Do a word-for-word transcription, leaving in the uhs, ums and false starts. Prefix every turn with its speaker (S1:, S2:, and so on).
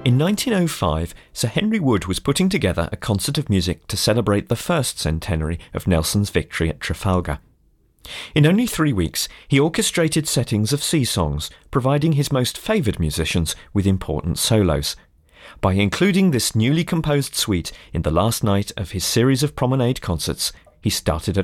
S1: In nineteen oh five, Sir Henry Wood was putting together a concert of music to celebrate the first centenary of Nelson's victory at Trafalgar. In only three weeks, he orchestrated settings of sea songs, providing his most favoured musicians with important solos. By including this newly composed suite in the last night of his series of promenade concerts, he started a